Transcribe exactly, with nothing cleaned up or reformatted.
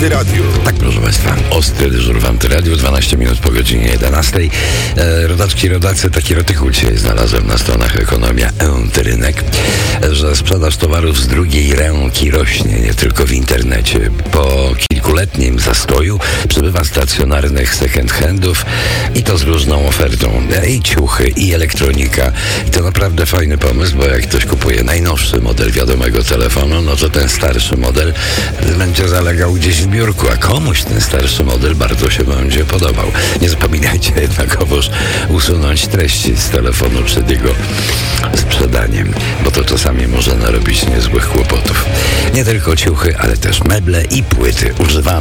Antyradiu. Tak, proszę Państwa, ostry dyżur w Antyradiu, dwanaście minut po godzinie jedenastej. E, rodaczki, rodacy, taki artykuł dzisiaj znalazłem na stronach Ekonomia Antyrynek, że sprzedaż towarów z drugiej ręki rośnie nie tylko w internecie. Po kilkuletnim zastoju przybywa stacjonarnych second-handów i to z różną ofertą. I ciuchy, i elektronika. I to naprawdę fajny pomysł, bo jak ktoś kupuje najnowszy model wiadomego telefonu, no to ten starszy model będzie zalegał gdzieś w biurku, a komuś ten starszy model bardzo się będzie podobał. Nie zapominajcie jednakowoż usunąć treści z telefonu przed jego sprzedaniem, bo to czasami może narobić niezłych kłopotów. Nie tylko ciuchy, ale też meble i płyty używane